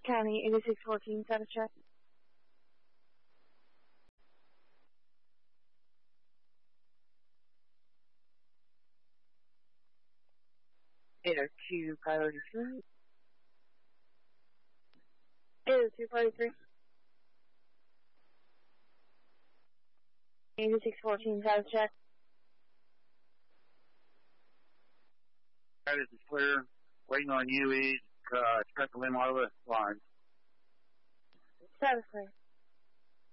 County 8614, status check. Two priority 3. 802 priority 3. 8614, status check. This is clear. Waiting on UE. Expect a limb out of the line. Status clear.